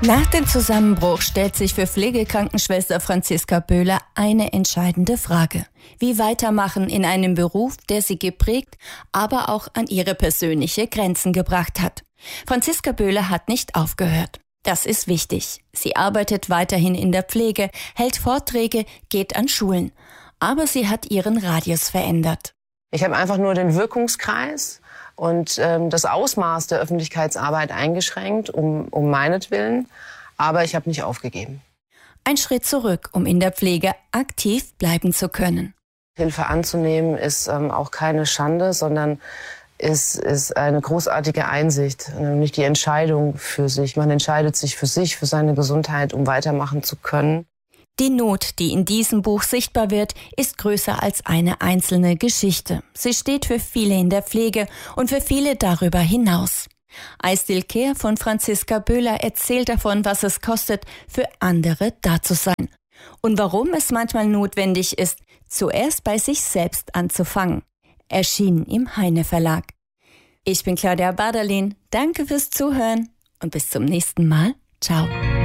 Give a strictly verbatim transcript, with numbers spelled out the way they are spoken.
Nach dem Zusammenbruch stellt sich für Pflegekrankenschwester Franziska Böhler eine entscheidende Frage. Wie weitermachen in einem Beruf, der sie geprägt, aber auch an ihre persönliche Grenzen gebracht hat. Franziska Böhler hat nicht aufgehört. Das ist wichtig. Sie arbeitet weiterhin in der Pflege, hält Vorträge, geht an Schulen. Aber sie hat ihren Radius verändert. Ich habe einfach nur den Wirkungskreis und ähm, das Ausmaß der Öffentlichkeitsarbeit eingeschränkt, um, um meinetwillen. Aber ich habe nicht aufgegeben. Ein Schritt zurück, um in der Pflege aktiv bleiben zu können. Hilfe anzunehmen ist ähm, auch keine Schande, sondern ist, ist eine großartige Einsicht, nämlich die Entscheidung für sich. Man entscheidet sich für sich, für seine Gesundheit, um weitermachen zu können. Die Not, die in diesem Buch sichtbar wird, ist größer als eine einzelne Geschichte. Sie steht für viele in der Pflege und für viele darüber hinaus. I Still Care von Franziska Böhler erzählt davon, was es kostet, für andere da zu sein. Und warum es manchmal notwendig ist, zuerst bei sich selbst anzufangen. Erschienen im Heine Verlag. Ich bin Claudia Baderlin. Danke fürs Zuhören und bis zum nächsten Mal. Ciao.